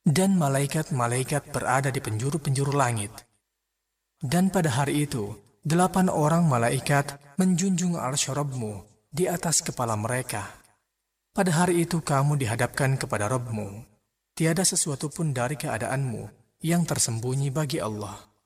dan malaikat-malaikat berada di penjuru-penjuru langit. Dan pada hari itu, 8 orang malaikat menjunjung arsy Rabb-Mu di atas kepala mereka. Pada hari itu kamu dihadapkan kepada Rabb-Mu. Tiada sesuatu pun dari keadaanmu yang tersembunyi bagi Allah.